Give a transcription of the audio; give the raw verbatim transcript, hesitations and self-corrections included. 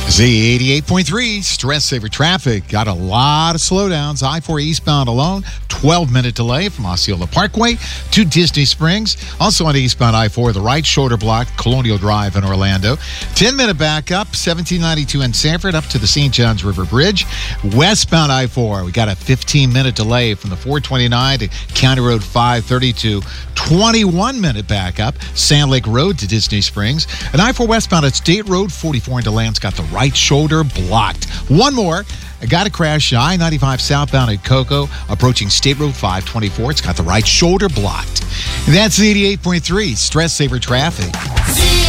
Z eighty-eight point three, Stress Saver Traffic. Got a lot of slowdowns. I four eastbound alone, twelve-minute delay from Osceola Parkway to Disney Springs. Also on eastbound I four, the right shoulder block, Colonial Drive in Orlando. ten-minute backup, seventeen ninety-two in Sanford up to the Saint Johns River Bridge. Westbound I four, we got a fifteen-minute delay from the four twenty-nine to County Road five thirty-two. twenty-one-minute backup, Sand Lake Road to Disney Springs. And I four westbound at State Road forty-four in DeLand's got the right shoulder blocked. One more. I got a crash I ninety-five southbound at Cocoa, approaching State Road five twenty-four. It's got the right shoulder blocked. And that's eighty-eight point three, Stress Saver Traffic.